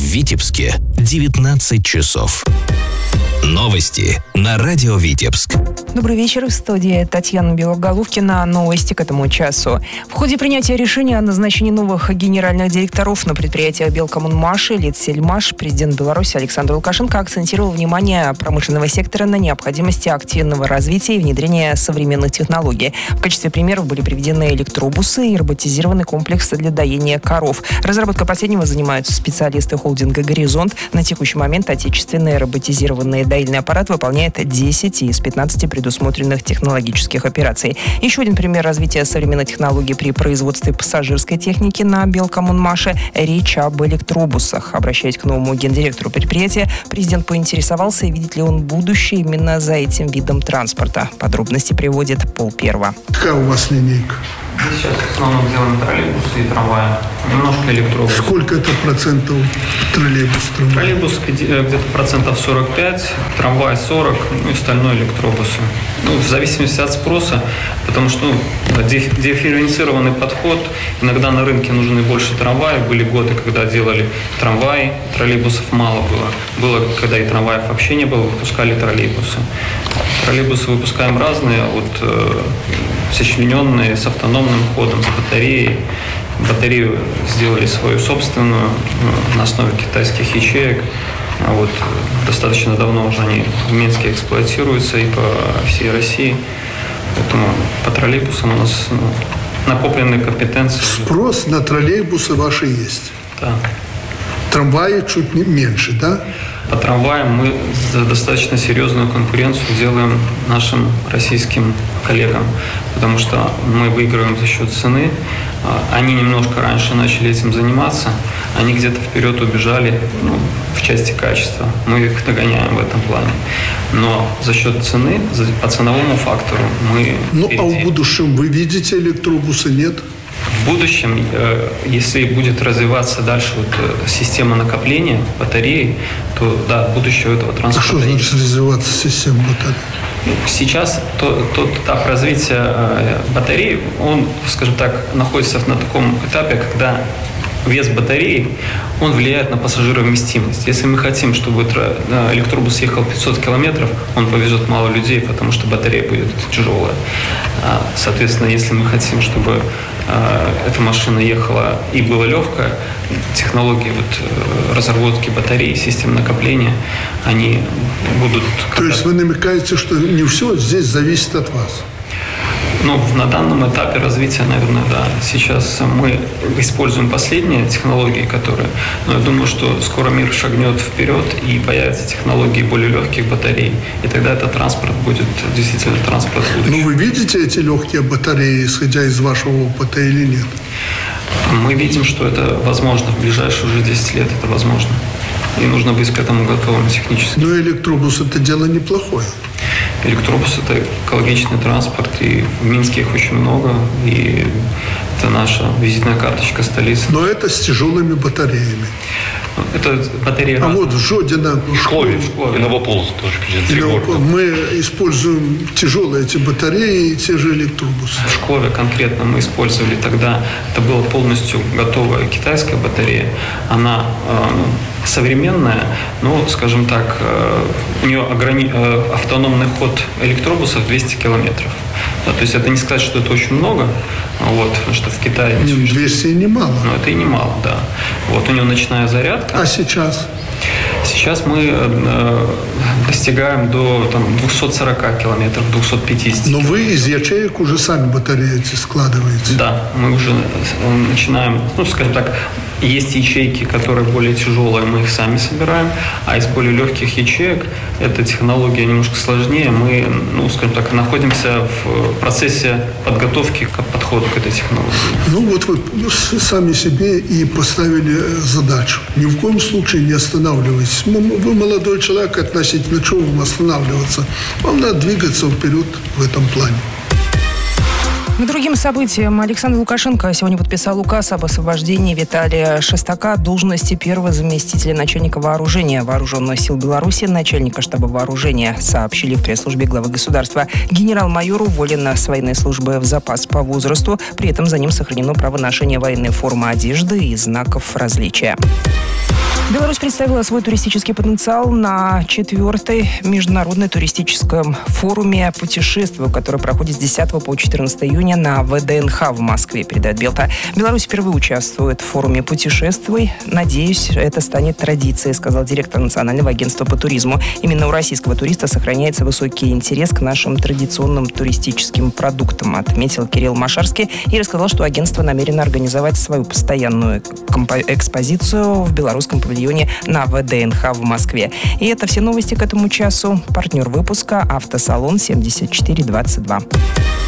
Витебске 19 часов. Новости на радио Витебск. Добрый вечер. В студии Татьяна Белоголовкина. Новости к этому часу. В ходе принятия решения о назначении новых генеральных директоров на предприятиях Белкоммунмаш и Литсельмаш президент Беларуси Александр Лукашенко акцентировал внимание промышленного сектора на необходимости активного развития и внедрения современных технологий. В качестве примеров были приведены электробусы и роботизированный комплекс для доения коров. Разработкой последнего занимаются специалисты холдинга «Горизонт». На текущий момент отечественные роботизированные доильный аппарат выполняет 10 из 15 предусмотренных технологических операций. Еще один пример развития современной технологии при производстве пассажирской техники на Белкоммунмаше. Речь об электробусах. Обращаясь к новому гендиректору предприятия, президент поинтересовался, видит ли он будущее именно за этим видом транспорта. Подробности приводит Пол Первого. Какая у вас линейка? Сейчас в основном делаем троллейбусы и трамваи. Немножко электробусы. Сколько это процентов троллейбус? Троллейбус где-то процентов 45, трамвай 40, ну и остальное электробусы. Ну, в зависимости от спроса, потому что дифференцированный подход. Иногда на рынке нужны больше трамваев. Были годы, когда делали трамваи, троллейбусов мало было. Было, когда и трамваев вообще не было, выпускали троллейбусы. Троллейбусы выпускаем разные, сочлененные с автономным ходом, с батареей. Батарею сделали свою собственную на основе китайских ячеек. Достаточно давно уже они в Минске эксплуатируются и по всей России. Поэтому по троллейбусам у нас накопленные компетенции. Спрос на троллейбусы ваши есть? Да. Трамваи чуть меньше, да? По трамваям мы достаточно серьезную конкуренцию делаем нашим российским коллегам, потому что мы выигрываем за счет цены. Они немножко раньше начали этим заниматься, они где-то вперед убежали в части качества. Мы их догоняем в этом плане. Но за счет цены, по ценовому фактору мы впереди. А в будущем вы видите электробусы, нет? В будущем, если будет развиваться дальше система накопления батареи, то да, будущее этого транспорта. А что значит развиваться система батареи? Сейчас тот этап развития батареи, он, скажем так, находится на таком этапе, когда вес батареи, он влияет на пассажировместимость. Если мы хотим, чтобы электробус ехал 500 километров, он повезет мало людей, потому что батарея будет тяжелая. Соответственно, если мы хотим, чтобы эта машина ехала и была легкая, технологии разработки батареи, систем накопления, они будут... То есть вы намекаете, что не все здесь зависит от вас? На данном этапе развития, наверное, да. Сейчас мы используем последние технологии, но я думаю, что скоро мир шагнет вперед и появятся технологии более легких батарей. И тогда этот транспорт будет действительно транспорт будущего. Вы видите эти легкие батареи, исходя из вашего опыта, или нет? Мы видим, что это возможно. В ближайшие уже 10 лет это возможно. И нужно быть к этому готовым технически. Но электробус – это дело неплохое. Электробус – это экологичный транспорт, и в Минске их очень много, и это наша визитная карточка столицы. Но это с тяжелыми батареями. Это батарея. В Жодино, в Шклове. И Новополоцк тоже. Мы используем тяжелые эти батареи и те же электробусы. В Шклове конкретно мы использовали тогда, это была полностью готовая китайская батарея. Она современная, но, скажем так, у нее автономный ход электробусов 200 километров. Да, то есть это не сказать, что это очень много, потому что в Китае... 200 и немало. Но это и немало, да. У него ночная зарядка. А сейчас? Сейчас мы достигаем до 240 километров, 250. Но вы из ячеек уже сами батареи эти складываете? Да, мы уже начинаем, скажем так, есть ячейки, которые более тяжелые, мы их сами собираем, а из более легких ячеек, эта технология немножко сложнее, мы, скажем так, находимся в процессе подготовки к подходу к этой технологии. Вы сами себе и поставили задачу. Ни в коем случае не останавливайтесь. Вы молодой человек, относительно чего вам останавливаться? Вам надо двигаться вперед в этом плане. К другим событиям. Александр Лукашенко сегодня подписал указ об освобождении Виталия Шестака от должности первого заместителя начальника вооружения Вооруженных сил Беларуси, начальника штаба вооружения, сообщили в пресс-службе главы государства. Генерал-майор уволен с военной службы в запас по возрасту. При этом за ним сохранено право ношения военной формы одежды и знаков различия. Беларусь представила свой туристический потенциал на 4-й международной туристическом форуме «Путешествую», который проходит с 10 по 14 июня на ВДНХ в Москве, передает Белта. Беларусь впервые участвует в форуме «Путешествуй». Надеюсь, это станет традицией, сказал директор Национального агентства по туризму. Именно у российского туриста сохраняется высокий интерес к нашим традиционным туристическим продуктам, отметил Кирилл Машарский и рассказал, что агентство намерено организовать свою постоянную экспозицию в белорусском павильоне на ВДНХ в Москве. И это все новости к этому часу. Партнер выпуска — автосалон 7422.